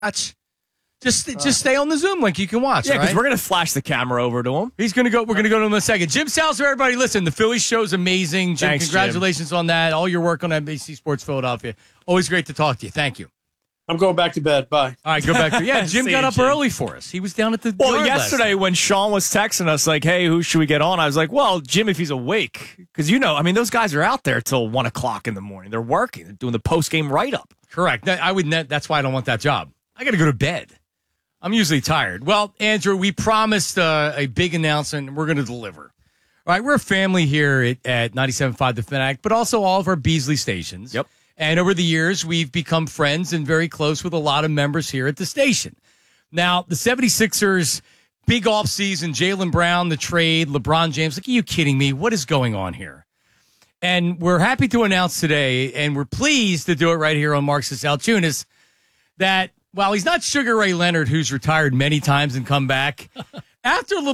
watch. Just stay on the Zoom link. You can watch. Yeah, because right? we're going to flash the camera over to him. We're going to go to him in a second. Jim Salzer, everybody, listen, the Phillies show's amazing. Jim, Thanks, congratulations on that. All your work on NBC Sports Philadelphia. Always great to talk to you. Thank you. I'm going back to bed. Bye. All right, go back to Jim See got you, up Jim. early for us. He was down at the Well, yard yesterday when Sean was texting us like, hey, who should we get on? I was like, well, Jim, if he's awake. Because, those guys are out there till 1 o'clock in the morning. They're working. They're doing the post-game write-up. Correct. That's why I don't want that job. I got to go to bed. I'm usually tired. Well, Andrew, we promised a big announcement, and we're going to deliver. All right, we're a family here at 97.5 The Fanatic, but also all of our Beasley stations. Yep. And over the years, we've become friends and very close with a lot of members here at the station. Now, the 76ers, big offseason, Jaylen Brown, the trade, LeBron James. Like, are you kidding me? What is going on here? And we're happy to announce today, and we're pleased to do it right here on Marxist Altunis, that while he's not Sugar Ray Leonard, who's retired many times and come back, after the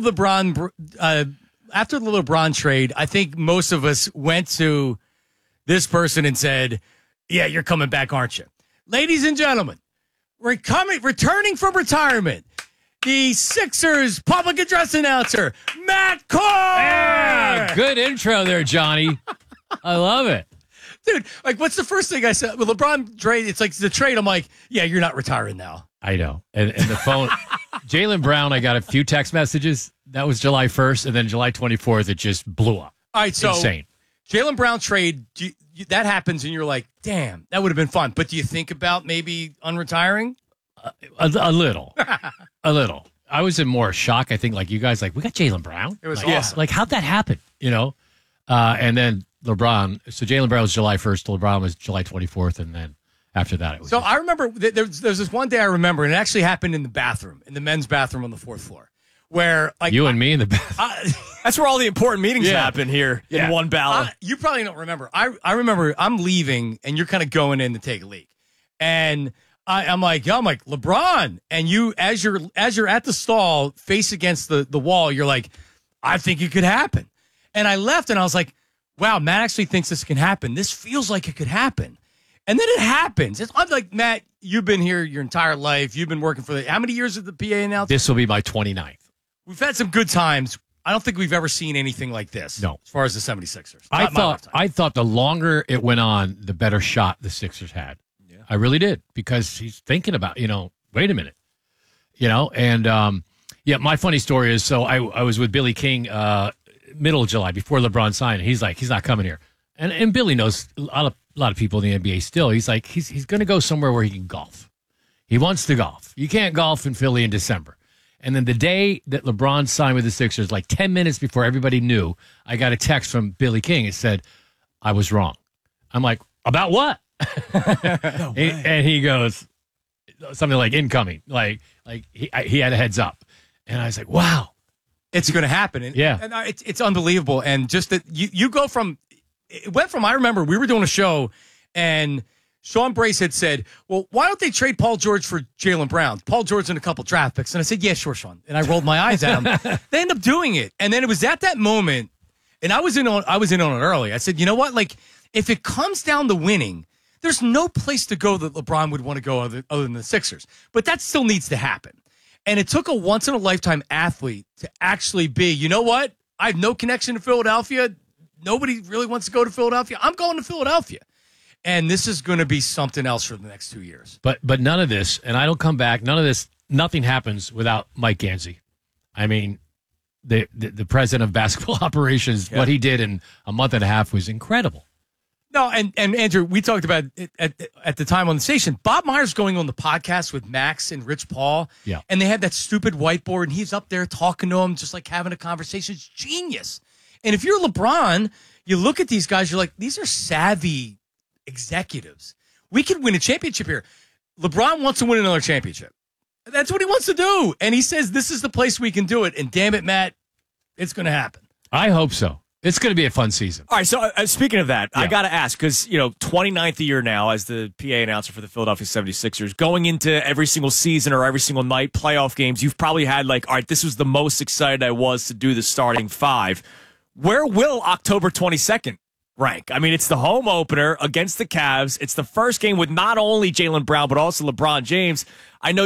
LeBron trade, I think most of us went to this person and said, yeah, you're coming back, aren't you? Ladies and gentlemen, returning from retirement, the Sixers public address announcer, Matt Core! Yeah, good intro there, Johnny. I love it. Dude, like, what's the first thing I said? With LeBron trade, it's like the trade. I'm like, yeah, you're not retiring now. I know. And the phone, Jaylen Brown, I got a few text messages. That was July 1st, and then July 24th, it just blew up. All right, so insane. Jaylen Brown trade, that happens, and you're like, damn, that would have been fun. But do you think about maybe unretiring? A little. A little. I was in more shock, I think, like you guys, like, we got Jaylen Brown? It was like, awesome. Like, how'd that happen, And then LeBron. So Jaylen Brown was July 1st. LeBron was July 24th. And then after that, it was. So I remember there's this one day I remember, and it actually happened in the bathroom, in the men's bathroom on the 4th floor, where like you and me in the bathroom. That's where all the important meetings happen here in one ballot. You probably don't remember. I remember I'm leaving, and you're kind of going in to take a leak, and I'm like LeBron, and you as you're at the stall, face against the wall, you're like, I think it could happen, and I left, and I was like, wow, Matt actually thinks this can happen. This feels like it could happen. And then it happens. I'm like, Matt, you've been here your entire life. You've been working for how many years at the PA announcer? This will be my 29th. We've had some good times. I don't think we've ever seen anything like this. No. As far as the 76ers. I thought the longer it went on, the better shot the Sixers had. Yeah. I really did, because he's thinking about, wait a minute. My funny story is, so I was with Billy King middle of July before LeBron signed. He's like, he's not coming here. And Billy knows a lot of people in the NBA still. He's like, he's going to go somewhere where he can golf. He wants to golf. You can't golf in Philly in December. And then the day that LeBron signed with the Sixers, like 10 minutes before everybody knew, I got a text from Billy King. It said, I was wrong. I'm like, about what? No way. And he goes, something like incoming. Like he had a heads up. And I was like, wow. It's going to happen. And, yeah. And it's unbelievable. And just that you go from, it went from, I remember we were doing a show and Sean Brace had said, well, why don't they trade Paul George for Jaylen Brown? Paul George and a couple draft picks. And I said, yeah, sure, Sean. And I rolled my eyes at him. They end up doing it. And then it was at that moment, and I was in on it early. I said, you know what? Like, if it comes down to winning, there's no place to go that LeBron would want to go other than the Sixers. But that still needs to happen. And it took a once-in-a-lifetime athlete to actually be, you know what? I have no connection to Philadelphia. Nobody really wants to go to Philadelphia. I'm going to Philadelphia. And this is going to be something else for the next 2 years. But none of this, and I don't come back, none of this, nothing happens without Mike Gansey. I mean, the president of basketball operations, what he did in a month and a half was incredible. No, and Andrew, we talked about it at the time on the station. Bob Myers going on the podcast with Max and Rich Paul. Yeah. And they had that stupid whiteboard, and he's up there talking to them, just like having a conversation. It's genius. And if you're LeBron, you look at these guys, you're like, these are savvy executives. We could win a championship here. LeBron wants to win another championship. That's what he wants to do. And he says, this is the place we can do it. And damn it, Matt, it's going to happen. I hope so. It's going to be a fun season. All right, so speaking of that, I got to ask, because, 29th year now as the PA announcer for the Philadelphia 76ers, going into every single season or every single night, playoff games, you've probably had like, all right, this was the most excited I was to do the starting five. Where will October 22nd rank. I mean, it's the home opener against the Cavs. It's the first game with not only Jaylen Brown, but also LeBron James. I know